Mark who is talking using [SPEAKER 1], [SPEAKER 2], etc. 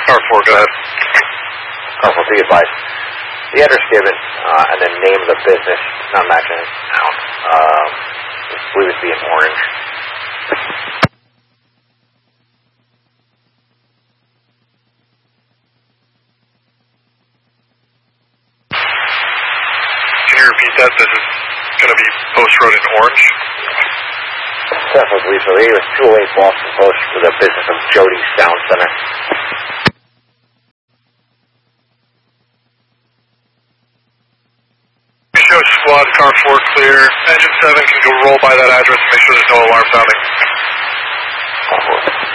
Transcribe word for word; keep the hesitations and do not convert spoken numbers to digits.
[SPEAKER 1] Car four, go ahead.
[SPEAKER 2] Car four, be advised. The address given, uh, and then name of the business, not matching it now. Um, I believe it's being orange.
[SPEAKER 1] Can you repeat that? This is going to be Post Road in orange?
[SPEAKER 2] Definitely believe so. It was two oh eight Boston Post for the business of Jody Sound Center.
[SPEAKER 1] Show squad, car four clear. Engine seven can go roll by that address and make sure there's no alarm sounding.
[SPEAKER 2] Car four.